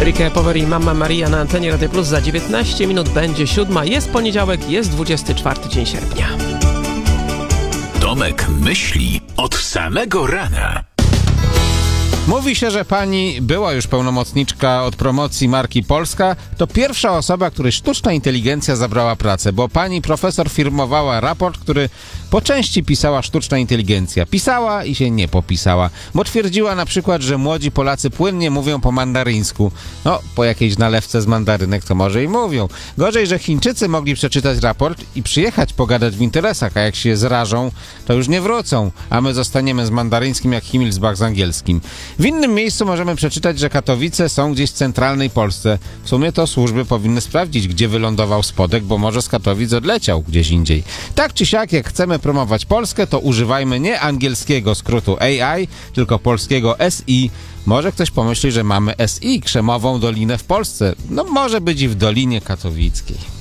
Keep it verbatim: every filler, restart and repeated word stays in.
Enrique Power i Mamma Maria na antenie Radio Plus. Za dziewiętnaście minut będzie siódma. Jest poniedziałek, jest dwudziesty czwarty dzień sierpnia. Tomek myśli od samego rana. Mówi się, że pani była już pełnomocniczka od promocji marki Polska. To pierwsza osoba, której sztuczna inteligencja zabrała pracę, bo pani profesor firmowała raport, który po części pisała sztuczna inteligencja. Pisała i się nie popisała, bo twierdziła na przykład, że młodzi Polacy płynnie mówią po mandaryńsku. No, po jakiejś nalewce z mandarynek to może i mówią. Gorzej, że Chińczycy mogli przeczytać raport i przyjechać pogadać w interesach, a jak się zrażą, to już nie wrócą, a my zostaniemy z mandaryńskim jak Himmelsbach z angielskim. W innym miejscu możemy przeczytać, że Katowice są gdzieś w centralnej Polsce. W sumie to służby powinny sprawdzić, gdzie wylądował spodek, bo może z Katowic odleciał gdzieś indziej. Tak czy siak, jak chcemy promować Polskę, to używajmy nie angielskiego skrótu A I, tylko polskiego S I. Może ktoś pomyśli, że mamy S I, Krzemową Dolinę w Polsce. No może być i w Dolinie Katowickiej.